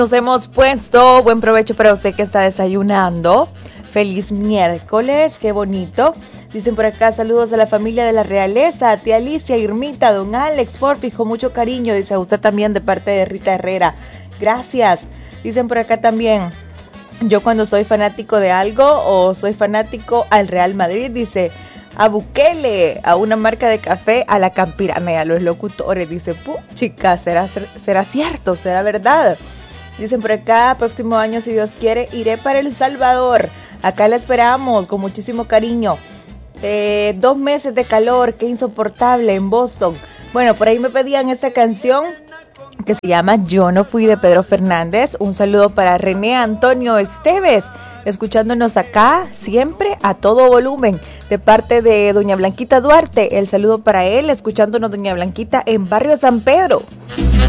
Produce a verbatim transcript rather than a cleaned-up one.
Nos hemos puesto, buen provecho para usted que está desayunando. Feliz miércoles, qué bonito. Dicen por acá, saludos a la familia de la realeza, tía Alicia, Irmita, don Alex, porfi, con mucho cariño. Dice a usted también de parte de Rita Herrera. Gracias. Dicen por acá también, yo cuando soy fanático de algo o soy fanático al Real Madrid, dice a Bukele, a una marca de café, a la Campirame, a los locutores. Dice, puchica, ¿será, será cierto? ¿Será verdad? Dicen por acá, próximo año, si Dios quiere, iré para El Salvador. Acá la esperamos con muchísimo cariño. Eh, dos meses de calor, qué insoportable en Boston. Bueno, por ahí me pedían esta canción que se llama Yo no fui, de Pedro Fernández. Un saludo para René Antonio Esteves, escuchándonos acá siempre a todo volumen, de parte de doña Blanquita Duarte. El saludo para él, escuchándonos doña Blanquita en Barrio San Pedro.